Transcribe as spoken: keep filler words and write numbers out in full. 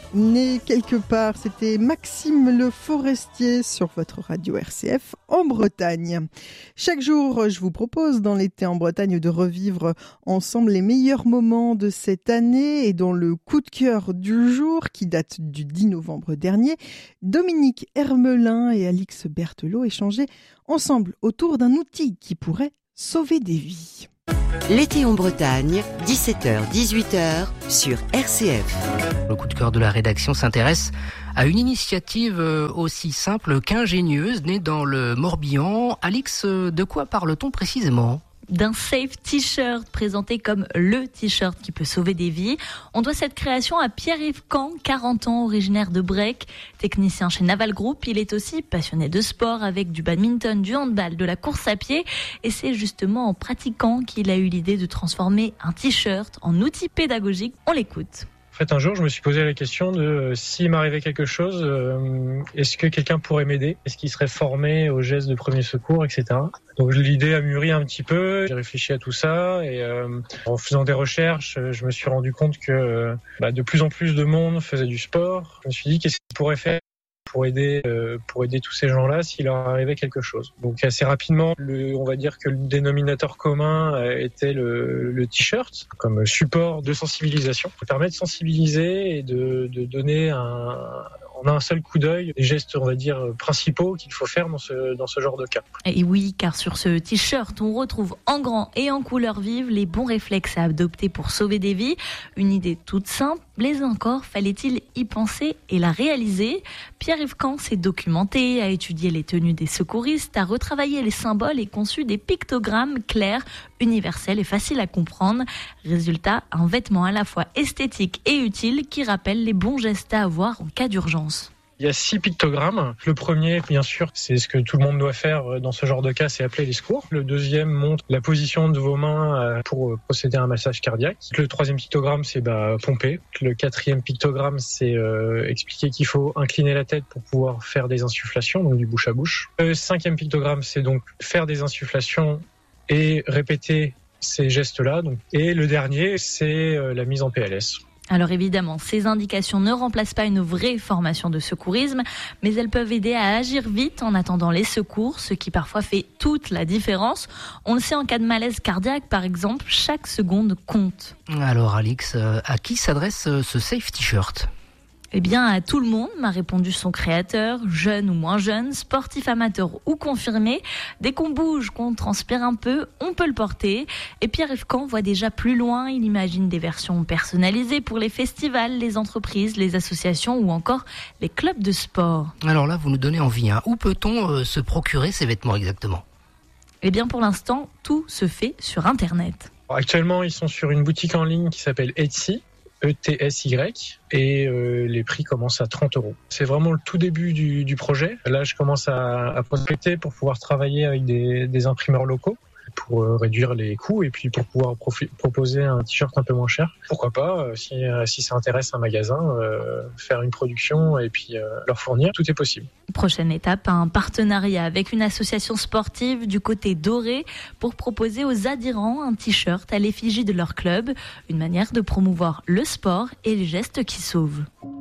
Né quelque part, c'était Maxime Le Forestier sur votre radio R C F en Bretagne. Chaque jour, je vous propose dans l'été en Bretagne de revivre ensemble les meilleurs moments de cette année et dans le coup de cœur du jour qui date du dix novembre dernier, Dominique Hermelin et Alix Berthelot échangeaient ensemble autour d'un outil qui pourrait sauver des vies. L'été en Bretagne, dix-sept heures dix-huit heures sur R C F. Le coup de cœur de la rédaction s'intéresse à une initiative aussi simple qu'ingénieuse née dans le Morbihan. Alix, de quoi parle-t-on précisément ? D'un safe t-shirt présenté comme le t-shirt qui peut sauver des vies. On doit cette création à Pierre-Yves Camp, quarante ans, originaire de Brec, technicien chez Naval Group. Il est aussi passionné de sport avec du badminton, du handball, de la course à pied. Et c'est justement en pratiquant qu'il a eu l'idée de transformer un t-shirt en outil pédagogique. On l'écoute. En fait, un jour, je me suis posé la question de euh, s'il m'arrivait quelque chose, euh, est-ce que quelqu'un pourrait m'aider ? Est-ce qu'il serait formé aux gestes de premier secours, et cetera. Donc l'idée a mûri un petit peu, j'ai réfléchi à tout ça et euh, en faisant des recherches, je me suis rendu compte que euh, bah, de plus en plus de monde faisait du sport. Je me suis dit qu'est-ce qu'il pourrait faire pour aider euh, pour aider tous ces gens-là s'il leur arrivait quelque chose. Donc assez rapidement, le, on va dire que le dénominateur commun euh, était le, le t-shirt comme support de sensibilisation. Ça permet de sensibiliser et de, de donner un on a un seul coup d'œil, les gestes, on va dire, principaux qu'il faut faire dans ce, dans ce genre de cas. Et oui, car sur ce t-shirt, on retrouve en grand et en couleur vive les bons réflexes à adopter pour sauver des vies. Une idée toute simple, mais encore fallait-il y penser et la réaliser. Pierre-Yves Camp s'est documenté, a étudié les tenues des secouristes, a retravaillé les symboles et conçu des pictogrammes clairs, universels et faciles à comprendre. Résultat, un vêtement à la fois esthétique et utile qui rappelle les bons gestes à avoir en cas d'urgence. Il y a six pictogrammes. Le premier, bien sûr, c'est ce que tout le monde doit faire dans ce genre de cas, c'est appeler les secours. Le deuxième montre la position de vos mains pour procéder à un massage cardiaque. Le troisième pictogramme, c'est bah, pomper. Le quatrième pictogramme, c'est euh, expliquer qu'il faut incliner la tête pour pouvoir faire des insufflations, donc du bouche à bouche. Le cinquième pictogramme, c'est donc faire des insufflations et répéter ces gestes-là. Donc. Et le dernier, c'est euh, la mise en P L S. Alors évidemment, ces indications ne remplacent pas une vraie formation de secourisme, mais elles peuvent aider à agir vite en attendant les secours, ce qui parfois fait toute la différence. On le sait en cas de malaise cardiaque, par exemple, chaque seconde compte. Alors Alix, à qui s'adresse ce safe t-shirt ? Eh bien, à tout le monde, m'a répondu son créateur, jeune ou moins jeune, sportif amateur ou confirmé. Dès qu'on bouge, qu'on transpire un peu, on peut le porter. Et Pierre-Yves Camp voit déjà plus loin. Il imagine des versions personnalisées pour les festivals, les entreprises, les associations ou encore les clubs de sport. Alors là, vous nous donnez envie. Hein. Où peut-on euh, se procurer ces vêtements exactement ? Eh bien, pour l'instant, tout se fait sur Internet. Actuellement, ils sont sur une boutique en ligne qui s'appelle Etsy. E T S Y et euh, les prix commencent à trente euros. C'est vraiment le tout début du, du projet. Là, je commence à, à prospecter pour pouvoir travailler avec des, des imprimeurs locaux pour euh, réduire les coûts et puis pour pouvoir profi- proposer un t-shirt un peu moins cher. Pourquoi pas, euh, si, euh, si ça intéresse un magasin, euh, faire une production et puis euh, leur fournir, tout est possible. Prochaine étape, un partenariat avec une association sportive du côté doré pour proposer aux adhérents un t-shirt à l'effigie de leur club, une manière de promouvoir le sport et les gestes qui sauvent.